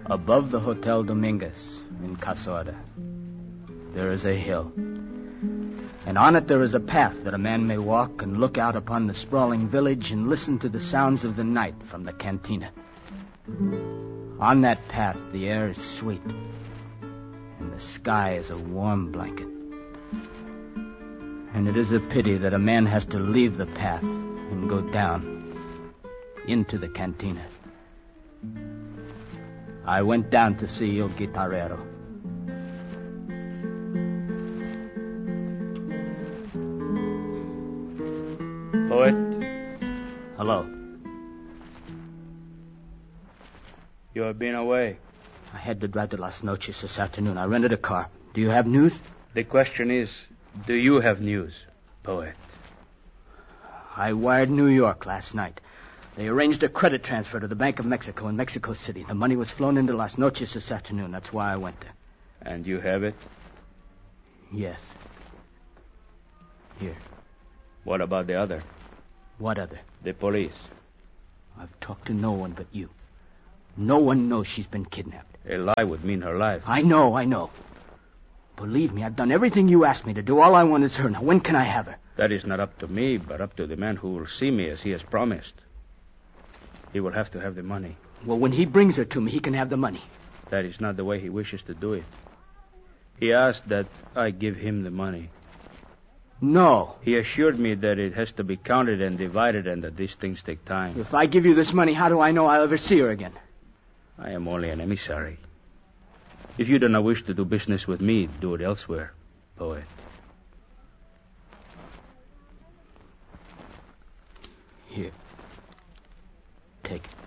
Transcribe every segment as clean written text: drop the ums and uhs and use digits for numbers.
Above the Hotel Dominguez in Casorda, there is a hill. And on it there is a path that a man may walk and look out upon the sprawling village and listen to the sounds of the night from the cantina. On that path the air is sweet, and the sky is a warm blanket. And it is a pity that a man has to leave the path and go down into the cantina. I went down to see El Guitarrero. Poet? Hello. You have been away. I had to drive to Las Noches this afternoon. I rented a car. Do you have news? The question is, do you have news, Poet? I wired New York last night. They arranged a credit transfer to the Bank of Mexico in Mexico City. The money was flown into Las Noches this afternoon. That's why I went there. And you have it? Yes. Here. What about the other? What other? The police. I've talked to no one but you. No one knows she's been kidnapped. A lie would mean her life. I know. Believe me, I've done everything you asked me to do. All I want is her. Now, when can I have her? That is not up to me, but up to the man who will see me as he has promised. He will have to have the money. Well, when he brings her to me, he can have the money. That is not the way he wishes to do it. He asked that I give him the money. No. He assured me that it has to be counted and divided and that these things take time. If I give you this money, how do I know I'll ever see her again? I am only an emissary. If you do not wish to do business with me, do it elsewhere, Poet. Here. Take it.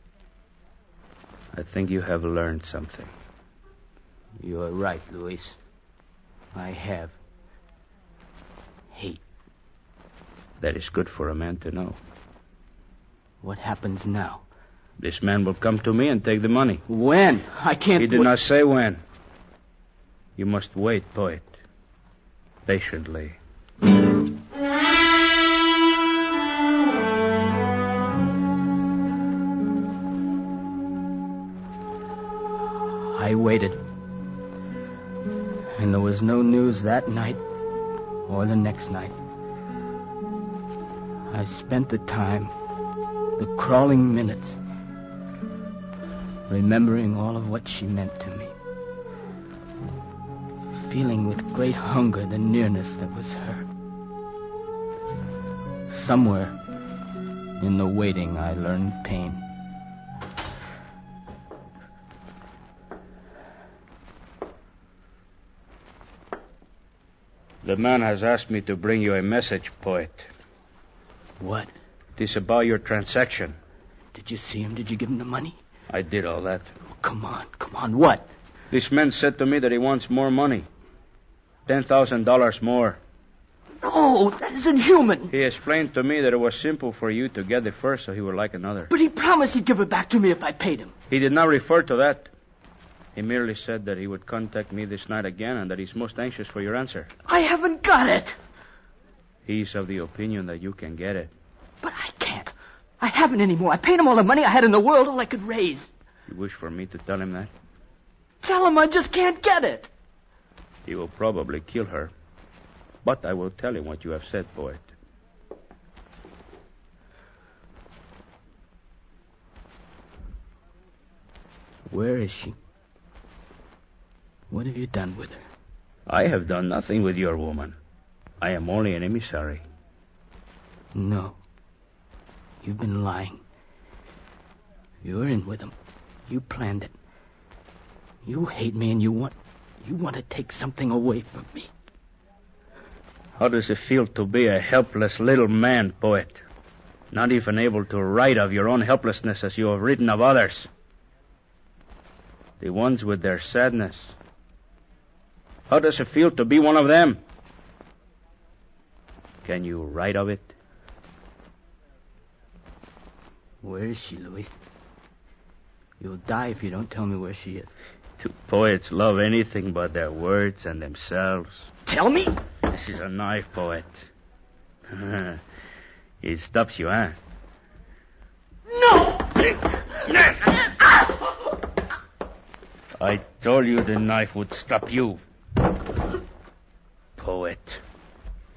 I think you have learned something. You're right, Luis. I have. Hate. That is good for a man to know. What happens now? This man will come to me and take the money. When? I can't... He did not say when. You must wait, Poet. Patiently. I waited. And there was no news that night or the next night. I spent the time, the crawling minutes, remembering all of what she meant to me. Feeling with great hunger the nearness that was her. Somewhere in the waiting I learned pain. The man has asked me to bring you a message, Poet. What? It is about your transaction. Did you see him? Did you give him the money? I did all that. Oh, come on, what? This man said to me that he wants more money. $10,000 more. No, that is inhuman. He explained to me that it was simple for you to get the first so he would like another. But he promised he'd give it back to me if I paid him. He did not refer to that. He merely said that he would contact me this night again and that he's most anxious for your answer. I haven't got it. He's of the opinion that you can get it. But I can't. I haven't any more. I paid him all the money I had in the world, all I could raise. You wish for me to tell him that? Tell him I just can't get it. He will probably kill her. But I will tell him what you have said, Poet. Where is she? What have you done with her? I have done nothing with your woman. I am only an emissary. No. You've been lying. You're in with him. You planned it. You hate me and you want to take something away from me. How does it feel to be a helpless little man, Poet? Not even able to write of your own helplessness as you have written of others. The ones with their sadness. How does it feel to be one of them? Can you write of it? Where is she, Luis? You'll die if you don't tell me where she is. Do poets love anything but their words and themselves? Tell me? This is a knife, Poet. It stops you, huh? No! I told you the knife would stop you. Poet.